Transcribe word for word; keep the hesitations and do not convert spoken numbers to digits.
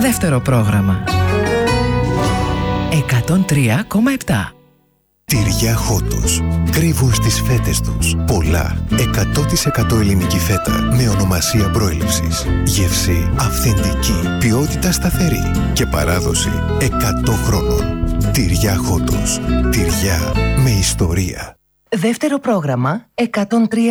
Δεύτερο πρόγραμμα. εκατόν τρία κόμμα επτά. Τυριά Χότος. Κρύβουν στις φέτες τους πολλά εκατό τοις εκατό ελληνική φέτα με ονομασία προέλευσης. Γεύση αυθεντική, ποιότητα σταθερή και παράδοση εκατό χρόνων. Τυριά Χότος. Τυριά με ιστορία. Δεύτερο πρόγραμμα εκατόν τρία